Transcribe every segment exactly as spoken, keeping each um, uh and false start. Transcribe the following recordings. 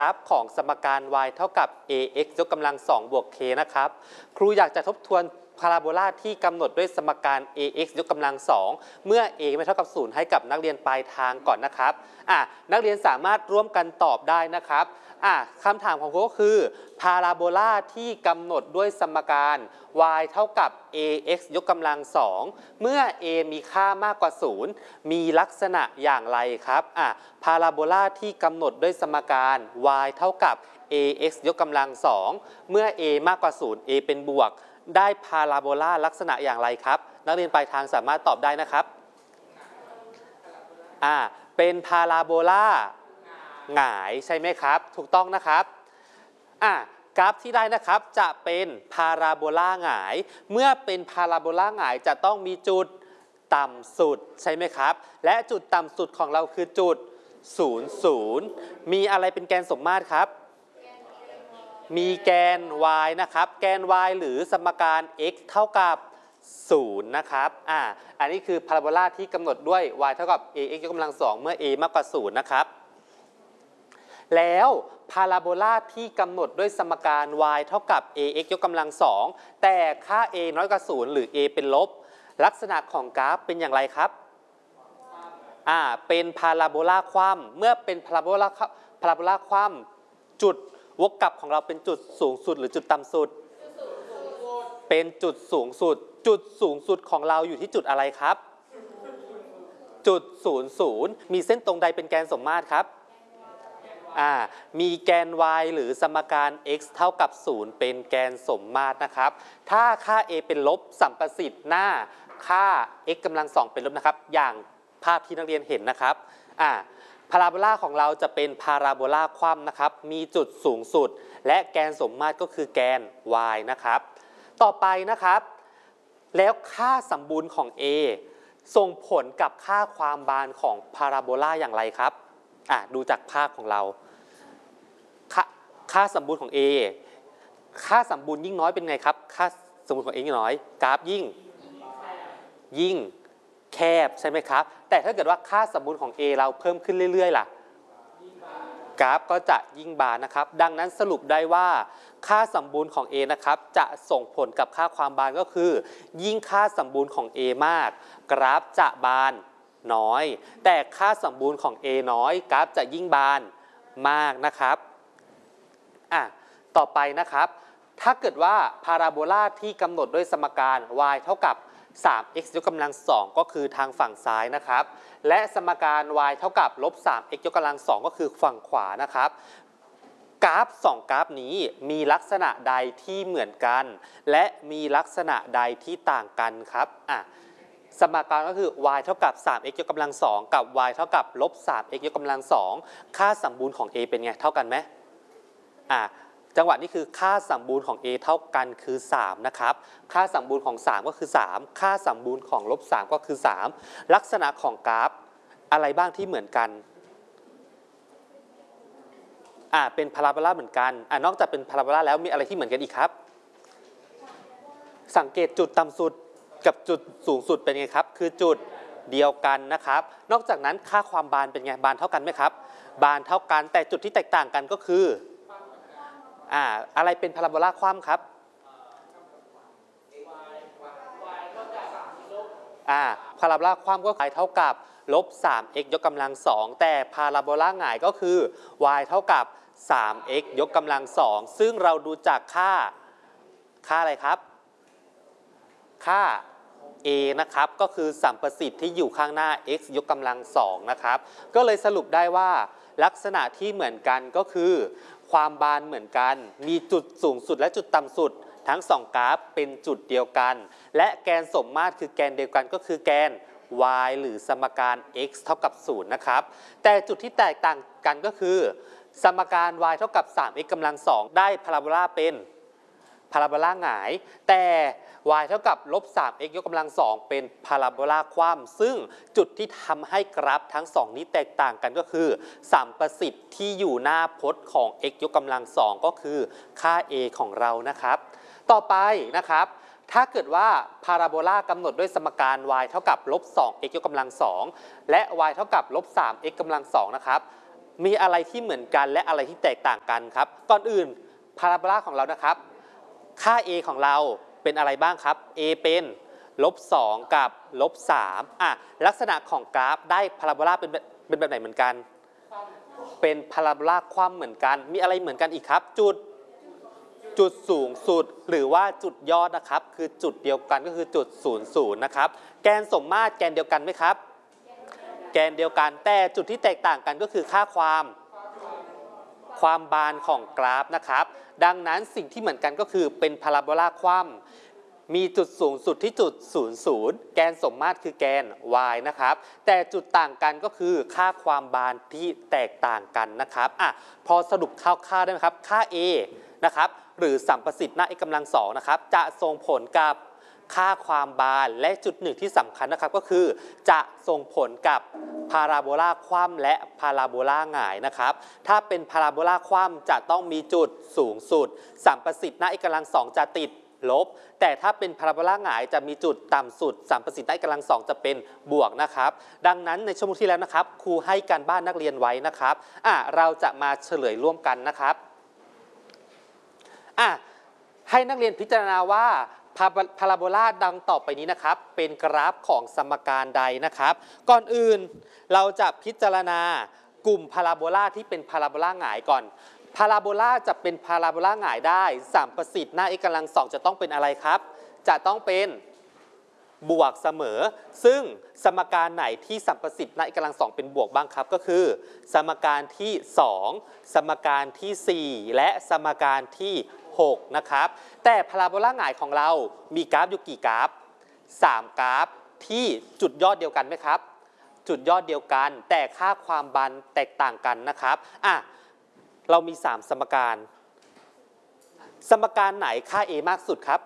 กราฟของสมการ y เท่ากับ ax ยกกำลังสองบวก k นะครับครูอยากจะทบทวนพาราโบลาที่กำหนดด้วยสมการ ax ยกกำลังสองเมื่อ a ไม่เท่ากับศูนย์ให้กับนักเรียนปลายทางก่อนนะครับอ่ะนักเรียนสามารถร่วมกันตอบได้นะครับอ่ะคำถามของครูก็คือพาราโบลาที่กำหนดด้วยสมการ y เท่ากับ ax ยกกำลังสองเมื่อ a มีค่ามากกว่าศูนย์มีลักษณะอย่างไรครับอ่ะพาราโบลาที่กำหนดด้วยสมการ y เท่ากับ ax ยกกำลังสองเมื่อ a มากกว่าศูนย์ a เป็นบวกได้พาราโบลาลักษณะอย่างไรครับนักเรียนปลายทางสามารถตอบได้นะครับอ่าเป็นพาราโบลาหงายใช่ไหมครับถูกต้องนะครับอ่ากราฟที่ได้นะครับจะเป็นพาราโบลาหงายเมื่อเป็นพาราโบลาหงายจะต้องมีจุดต่ำสุดใช่ไหมครับและจุดต่ำสุดของเราคือจุดศูนย์ ศูนย์มีอะไรเป็นแกนสมมาตรครับมีแกน y นะครับแกน y หรือสมการ x เท่ากับศูนย์นะครับอ่าอันนี้คือพาราโบลาที่กำหนดด้วย y เท่ากับ ax ยกกำลังสองเมื่อ a มากกว่าศูนย์นะครับแล้วพาราโบลาที่กำหนดด้วยสมการ y เท่ากับ ax ยกกำลังสองแต่ค่า a น้อยกว่าศูนย์หรือ a เป็นลบลักษณะของกราฟเป็นอย่างไรครับอ่าเป็นพาราโบลาคว่ำเมื่อเป็นพาราโบลาพาราโบลาคว่ำจุดวกกลับของเราเป็นจุดสูงสุดหรือจุดต่ำสุดเป็นจุดสูงสุดจุดสูงสุดของเราอยู่ที่จุดอะไรครับจุดศูนย์ศูนย์มีเส้นตรงใดเป็นแกนสมมาตรครับอ่ามีแกน y หรือสมการ x เท่ากับศูนย์เป็นแกนสมมาตรนะครับถ้าค่า a เป็นลบสัมประสิทธิ์หน้าค่า x กำลังสองเป็นลบนะครับอย่างภาพที่นักเรียนเห็นนะครับอ่าพาราโบลาของเราจะเป็นพาราโบลาคว่ำนะครับมีจุดสูงสุดและแกนสมมาตรก็คือแกน y นะครับต่อไปนะครับแล้วค่าสมบูรณ์ของ a ส่งผลกับค่าความบานของพาราโบลาอย่างไรครับอ่ะดูจากภาพของเราค่าค่าสมบูรณ์ของ a ค่าสมบูรณ์ยิ่งน้อยเป็นไงครับค่าสมบูรณ์ของ a ยิ่งน้อยกราฟยิ่งยิ่งแคบใช่ไหมครับแต่ถ้าเกิดว่าค่าสมบูรณ์ของ a เราเพิ่มขึ้นเรื่อยๆล่ะกราฟก็จะยิ่งบานนะครับดังนั้นสรุปได้ว่าค่าสมบูรณ์ของ a นะครับจะส่งผลกับค่าความบานก็คือยิ่งค่าสมบูรณ์ของ a มากกราฟจะบานน้อยแต่ค่าสมบูรณ์ของ a น้อยกราฟจะยิ่งบานมากนะครับอ่ะต่อไปนะครับถ้าเกิดว่าพาราโบลาที่กำหนดด้วยสมการ y เท่ากับสาม x ยกกำลังสองก็คือทางฝั่งซ้ายนะครับและสมการ y เท่ากับลบ สาม x ยกกำลังสองก็คือฝั่งขวานะครับกราฟสองกราฟนี้มีลักษณะใดที่เหมือนกันและมีลักษณะใดที่ต่างกันครับอ่ะสมการก็คือ y เท่ากับ สาม x ยกกำลังสองกับ y เท่ากับลบ สาม x ยกกำลังสองค่าสมบูรณ์ของ a เป็นไงเท่ากันไหมอ่ะจังหวะนี้คือค่าสมบูรณ์ของ a เท่ากันคือสามนะครับค่าสมบูรณ์ของสามก็คือสามค่าสมบูรณ์ของลบสามก็คือสามลักษณะของกราฟอะไรบ้างที่เหมือนกันอ่าเป็นพาราโบลาเหมือนกันอ่านอกจากเป็นพาราโบลาแล้วมีอะไรที่เหมือนกันอีกครับสังเกตจุดต่ำสุดกับจุดสูงสุดเป็นไงครับคือจุดเดียวกันนะครับนอกจากนั้นค่าความบานเป็นไงบานเท่ากันไหมครับบานเท่ากันแต่จุดที่แตกต่างกันก็คืออ่าอะไรเป็นพาราโบลาคว่ำครับอ่าพาราโบลาคว่ำก็ y เท่ากับลบ สาม x ยกกำลังสองแต่พาราโบลาหงายก็คือ y เท่ากับ สาม x ยกกำลังสองซึ่งเราดูจากค่าค่าอะไรครับค่า a นะครับก็คือสัมประสิทธิ์ที่อยู่ข้างหน้า x ยกกำลังสองนะครับก็เลยสรุปได้ว่าลักษณะที่เหมือนกันก็คือความบานเหมือนกันมีจุดสูงสุดและจุดต่ำสุดทั้งสองกราฟเป็นจุดเดียวกันและแกนสมมาตรคือแกนเดียวกันก็คือแกน y หรือสมการ x เท่ากับศูนย์นะครับแต่จุดที่แตกต่างกันก็คือสมการ y เท่ากับ สาม x กำลังสองได้พาราโบลาเป็นพาราโบลาหงายแต่ y เท่ากับลบ สาม x ยกกำลังสองเป็นพาราโบลาคว่ำซึ่งจุดที่ทำให้กราฟทั้งสองนี้แตกต่างกันก็คือสัมประสิทธิ์ที่อยู่หน้าพจน์ของ x ยกกำลังสองก็คือค่า a ของเรานะครับต่อไปนะครับถ้าเกิดว่าพาราโบลากำหนดด้วยสมการ y เท่ากับลบ สอง x ยกกำลังสองและ y เท่ากับลบ สาม x กำลังสองนะครับมีอะไรที่เหมือนกันและอะไรที่แตกต่างกันครับก่อนอื่นพาราโบลาของเรานะครับค่า a ของเราเป็นอะไรบ้างครับ a เป็นลบสองกับลบสามอ่ะลักษณะของกราฟได้พาราโบลาเป็นเป็นแบบไหนเหมือนกันเป็นพาราโบลาคว่ำเหมือนกันมีอะไรเหมือนกันอีกครับจุดจุดสูงสุดหรือว่าจุดยอดนะครับคือจุดเดียวกันก็คือจุดศูนย์ศูนย์นะครับแกนสมมาตรแกนเดียวกันไหมครับแกนเดียวกันแต่จุดที่แตกต่างกันก็คือค่าความความบานของกราฟนะครับดังนั้นสิ่งที่เหมือนกันก็คือเป็นพาราโบลาคว่ำมีจุดสูงสุดที่จุดศูนย์ศูนย์แกนสมมาตรคือแกน y นะครับแต่จุดต่างกันก็คือค่าความบานที่แตกต่างกันนะครับอ่ะพอสรุปคร่าวๆได้ไหมครับค่า a นะครับหรือสัมประสิทธิ์หน้า x กำลังสองนะครับจะส่งผลกับค่าความบานและจุดหนึ่งที่สำคัญนะครับก็คือจะส่งผลกับพาราโบลาคว่ำและพาราโบลาหงายนะครับถ้าเป็นพาราโบลาคว่ำจะต้องมีจุดสูงสุดสัมประสิทธิ์หน้า x กำลังสองจะติดลบแต่ถ้าเป็นพาราโบลาหงายจะมีจุดต่ำสุดสัมประสิทธิ์หน้า x กำลังสองจะเป็นบวกนะครับดังนั้นในชั่วโมงที่แล้วนะครับครูให้การบ้านนักเรียนไว้นะครับอ่ะเราจะมาเฉลยร่วมกันนะครับอ่ะให้นักเรียนพิจารณาว่าพาราโบลาดังต่อไปนี้นะครับเป็นกราฟของสมการใดนะครับก่อนอื่นเราจะพิจารณากลุ่มพาราโบลาที่เป็นพาราโบลาหงายก่อนพาราโบลาจะเป็นพาราโบลาหงายได้สัมประสิทธิ์หน้า x กำลังสองจะต้องเป็นอะไรครับจะต้องเป็นบวกเสมอซึ่งสมการไหนที่สัมประสิทธิ์หน้า x กำลังสองเป็นบวกบ้างครับก็คือสมการที่สองสมการที่สี่และสมการที่หกนะครับแต่พาราโบลาหงายของเรามีกราฟอยู่กี่กราฟสามกราฟที่จุดยอดเดียวกันไหมครับจุดยอดเดียวกันแต่ค่าความบานแตกต่างกันนะครับอ่ะเรามีสามสมการสมการไหนค่า a มากสุดครับ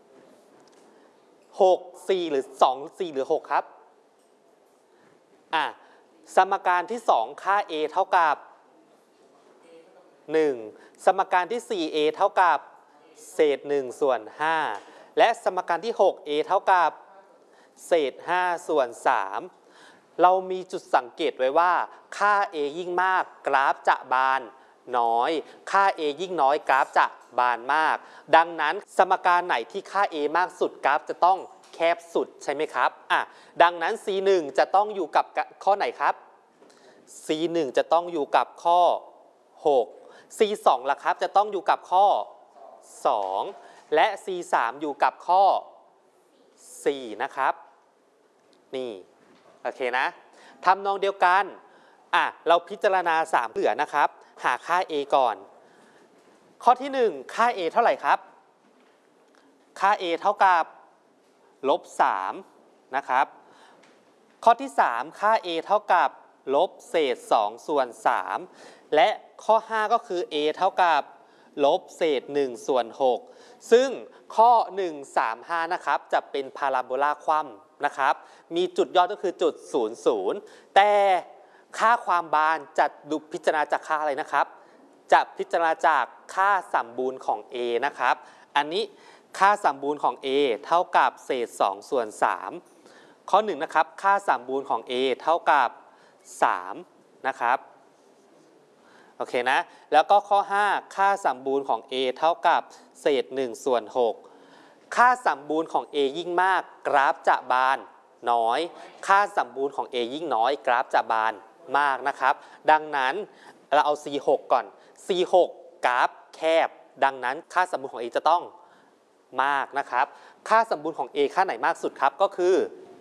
หก สี่ หรือสอง สี่ หรือหกครับอ่ะสมการที่สองค่า a เท่ากับหนึ่งสมการที่ สี่ a เท่ากับเศษหนึ่งส่วนห้าและสมการที่ หก a เท่ากับเศษห้าส่วนสามเรามีจุดสังเกตไว้ว่าค่า a ยิ่งมากกราฟจะบานน้อยค่า a ยิ่งน้อยกราฟจะบานมากดังนั้นสมการไหนที่ค่า a มากสุดกราฟจะต้องแคบสุดใช่ไหมครับอ่ะดังนั้น ซี หนึ่ง จะต้องอยู่กับข้อไหนครับ ซี หนึ่ง จะต้องอยู่กับข้อหก ซี สอง ล่ะครับจะต้องอยู่กับข้อสองและ ซี สาม อยู่กับข้อสี่นะครับนี่โอเคนะทำนองเดียวกันอ่ะเราพิจารณาสามเหลือนะครับหาค่า a ก่อนข้อที่หนึ่งค่า a เท่าไหร่ครับค่า a เท่ากับลบสามนะครับข้อที่สามค่า a เท่ากับลบเศษสองส่วนสามและข้อห้าก็คือ a เท่ากับลบเศษหนึ่งส่วนหกซึ่งข้อหนึ่ง สาม ห้านะครับจะเป็นพาราโบลาคว่ำนะครับมีจุดยอดก็คือจุดศูนย์ ศูนย์แต่ค่าความบานจะดูพิจารณาจากค่าอะไรนะครับจะพิจารณาจากค่าสัมบูรณ์ของ a นะครับอันนี้ค่าสัมบูรณ์ของ a เท่ากับเศษสองส่วนสามข้อหนึ่งนะครับค่าสัมบูรณ์ของ a เท่ากับสามนะครับโอเคนะแล้วก็ข้อห้าค่าสัมบูรณ์ของ a เท่ากับเศษหนึ่งส่วนหกค่าสัมบูรณ์ของ a ยิ่งมากกราฟจะบานน้อยค่าสัมบูรณ์ของ a ยิ่งน้อยกราฟจะบานมากนะครับดังนั้นเราเอา ซี หก ก่อน ซี หก กราฟแคบดังนั้นค่าสัมบูรณ์ของ a จะต้องมากนะครับค่าสัมบูรณ์ของ a ค่าไหนมากสุดครับก็คือ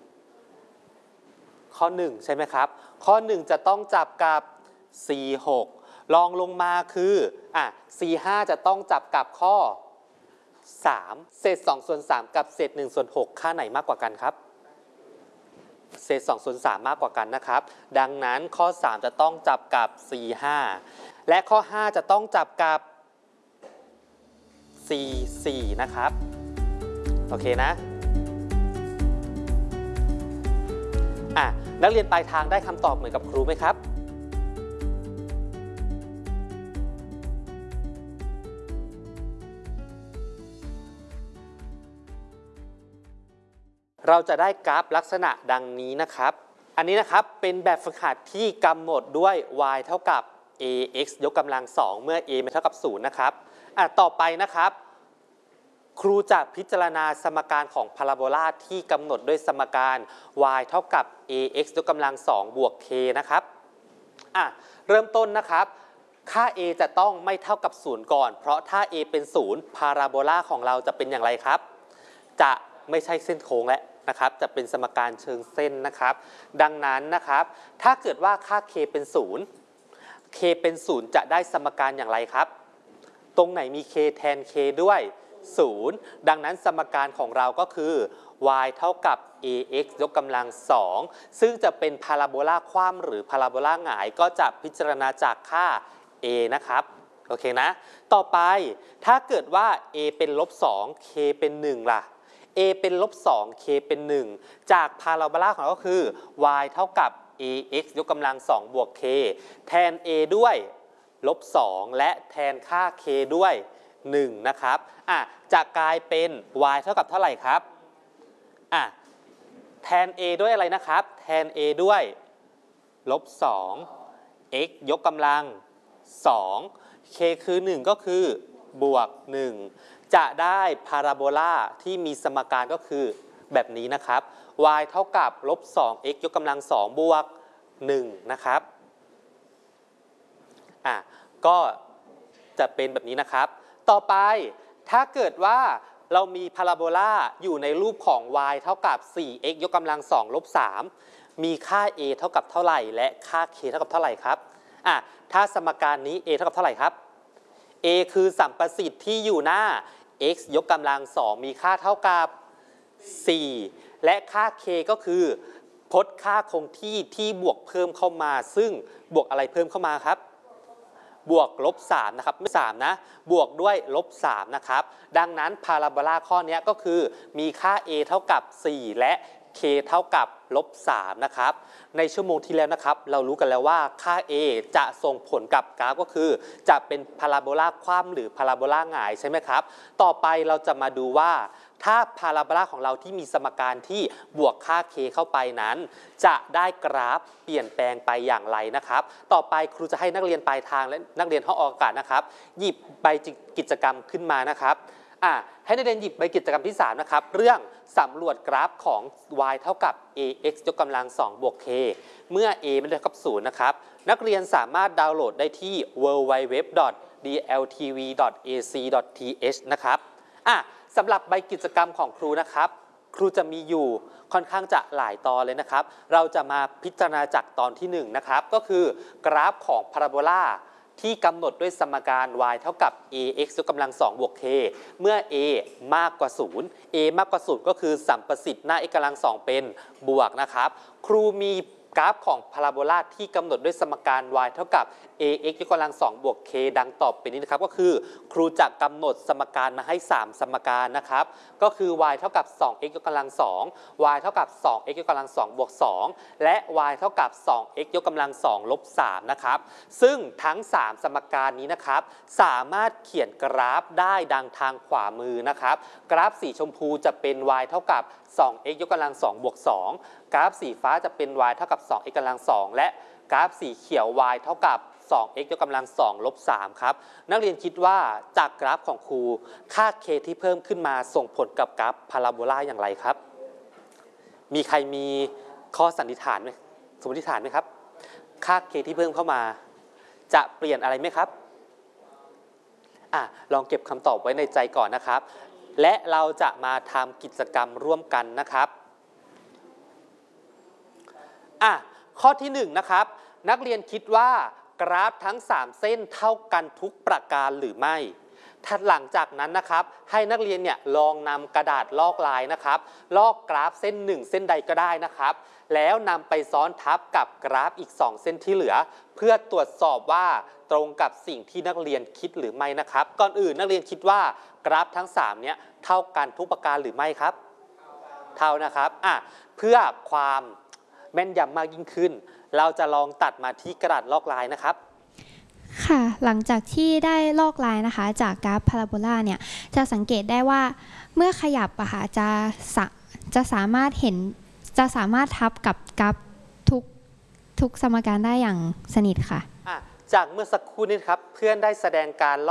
ข้อหนึ่งใช่ไหมครับข้อหนึ่งจะต้องจับกับ ซี หก ลองลงมาคืออ่ะ ซี ห้า จะต้องจับกับข้อสามเศษสองส่วนสามกับเศษหนึ่งส่วนหกค่าไหนมากกว่ากันครับเศษสองส่วนสามมากกว่ากันนะครับดังนั้นข้อสามจะต้องจับกับ ซี ห้า และข้อห้าจะต้องจับกับ ซี สี่ นะครับโอเคนะอ่ะนักเรียนปลายทางได้คำตอบเหมือนกับครูไหมครับเราจะได้กราฟลักษณะดังนี้นะครับอันนี้นะครับเป็นแบบฝึกหัดที่กำหนดด้วย y เท่ากับ ax ยกกำลังสองเมื่อ a ไม่เท่ากับศูนย์นะครับอ่ะต่อไปนะครับครูจะพิจารณาสมการของพาราโบลาที่กำหนดด้วยสมการ y เท่ากับ ax ยกกำลังสองบวก k นะครับอ่ะเริ่มต้นนะครับค่า a จะต้องไม่เท่ากับศูนย์ก่อนเพราะถ้า a เป็นศูนย์พาราโบลาของเราจะเป็นอย่างไรครับจะไม่ใช่เส้นโค้งแล้วนะครับจะเป็นสมการเชิงเส้นนะครับดังนั้นนะครับถ้าเกิดว่าค่า k เป็นศูนย์ k เป็นศูนย์จะได้สมการอย่างไรครับตรงไหนมี k แทน k ด้วยศูนย์ดังนั้นสมการของเราก็คือ y เท่ากับ ax ยกกำลังสองซึ่งจะเป็นพาราโบลาคว่ำหรือพาราโบลาหงายก็จะพิจารณาจากค่า a นะครับโอเคนะต่อไปถ้าเกิดว่า a เป็นลบสอง k เป็นหนึ่งล่ะ a เป็นลบสอง k เป็นหนึ่งจากพาราโบลาของเราก็คือ y เท่ากับ ax ยกกำลังสองบวก k แทน a ด้วยลบสองและแทนค่า k ด้วยหนึ่งนะครับอ่ะจะกลายเป็น y เท่ากับเท่าไหร่ครับอ่ะแทน a ด้วยอะไรนะครับแทน a ด้วยลบสอง x ยกกำลังสอง k คือหนึ่งก็คือบวกหนึ่งจะได้พาราโบลาที่มีสมการก็คือแบบนี้นะครับ y เท่ากับลบสอง x ยกกำลังสองบวกหนึ่งนะครับอ่ะก็จะเป็นแบบนี้นะครับต่อไปถ้าเกิดว่าเรามีพาราโบลาอยู่ในรูปของ y เท่ากับ สี่ x ยกกำลังสองลบสามมีค่า a เท่ากับเท่าไหร่และค่า k เท่ากับเท่าไหร่ครับอ่ะถ้าสมการนี้ a เท่ากับเท่าไหร่ครับ a คือสัมประสิทธิ์ที่อยู่หน้า x ยกกำลังสองมีค่าเท่ากับสี่และค่า k ก็คือพจน์ค่าคงที่ที่บวกเพิ่มเข้ามาซึ่งบวกอะไรเพิ่มเข้ามาครับบวกลบสามนะครับไม่สามนะบวกด้วยลบสามนะครับดังนั้นพาราโบลาข้อนี้ก็คือมีค่า a เท่ากับสี่และ k เท่ากับลบสามนะครับในชั่วโมงที่แล้วนะครับเรารู้กันแล้วว่าค่า a จะส่งผลกับกราฟก็คือจะเป็นพาราโบลาคว่ำหรือพาราโบลาหงายใช่ไหมครับต่อไปเราจะมาดูว่าถ้าพาราโบลาของเราที่มีสมการที่บวกค่า k เข้าไปนั้นจะได้กราฟเปลี่ยนแปลงไปอย่างไรนะครับต่อไปครูจะให้นักเรียนปลายทางและนักเรียนห้องออกอากาศนะครับหยิบใบกิจกรรมขึ้นมานะครับอ่ะให้นักเรียนหยิบใบกิจกรรมที่สามนะครับเรื่องสำรวจกราฟของ y เท่ากับ ax ยกกำลังสองบวก k เมื่อ a ไม่ได้เท่ากับศูนย์นะครับนักเรียนสามารถดาวน์โหลดได้ที่ ดับเบิลยู ดับเบิลยู ดับเบิลยู ดอท ดี แอล ที วี ดอท เอ ซี ดอท ที เอช นะครับอ่ะสำหรับใบกิจกรรมของครูนะครับครูจะมีอยู่ค่อนข้างจะหลายตอนเลยนะครับเราจะมาพิจารณาจากตอนที่หนึ่งนะครับก็คือกราฟของพาราโบลาที่กำหนดด้วยสมการ y เท่ากับ ax ยกกำลังสองบวก k เมื่อ a มากกว่าศูนย์ a มากกว่าศูนย์ก็คือสัมประสิทธิ์หน้า x กำลังสองเป็นบวกนะครับครูมีกราฟของพาราโบลาที่กำหนดด้วยสมการ y เท่ากับ ax ยกกำลังสองบวก k ดังต่อไปนี้นะครับก็คือครูจะกำหนดสมการมาให้สามสมการนะครับก็คือ y เท่ากับ สอง x ยกกำลังสอง y เท่ากับ สอง x ยกกำลังสองบวกสองและ y เท่ากับ สอง x ยกกำลังสองลบสามนะครับซึ่งทั้งสามสมการนี้นะครับสามารถเขียนกราฟได้ดังทางขวามือนะครับกราฟสีชมพูจะเป็น y เท่ากับ สอง x ยกกำลังสองบวกสองกราฟสีฟ้าจะเป็น y เท่ากับ สอง x กำลังสองและกราฟสีเขียว y เท่ากับ สอง x ยกกำลังสองลบสามครับนักเรียนคิดว่าจากกราฟของครูค่า k ที่เพิ่มขึ้นมาส่งผลกับกราฟพาราโบลาอย่างไรครับมีใครมีข้อสันนิษฐานไหมสมมติฐานไหมครับค่า k ที่เพิ่มเข้ามาจะเปลี่ยนอะไรไหมครับอ่ะลองเก็บคำตอบไว้ในใจก่อนนะครับและเราจะมาทำกิจกรรมร่วมกันนะครับอ่ะข้อที่หนึ่งนะครับนักเรียนคิดว่ากราฟทั้งสามเส้นเท่ากันทุกประการหรือไม่ถัดหลังจากนั้นนะครับให้นักเรียนเนี่ยลองนำกระดาษลอกลายนะครับลอกกราฟเส้นหนึ่งเส้นใดก็ได้นะครับแล้วนำไปซ้อนทับกับกราฟอีกสองเส้นที่เหลือเพื่อตรวจสอบว่าตรงกับสิ่งที่นักเรียนคิดหรือไม่นะครับก่อนอื่นนักเรียนคิดว่ากราฟทั้งสามเนี่ยเท่ากันทุกประการหรือไม่ครับเท่านะครับอ่ะเพื่อความแม่นยำมากยิ่งขึ้นเราจะลองตัดมาที่กระดาษลอกลายนะครับค่ะหลังจากที่ได้ลอกลายนะคะจากกราฟพาราโบลาเนี่ยจะสังเกตได้ว่าเมื่อขยับอะค่ะจะจะสามารถเห็นจะสามารถทับกับกราฟทุกทุกสมการได้อย่างสนิทค่ะอ่ะจากเมื่อสักครู่นี้ครับเพื่อนได้แสดงการ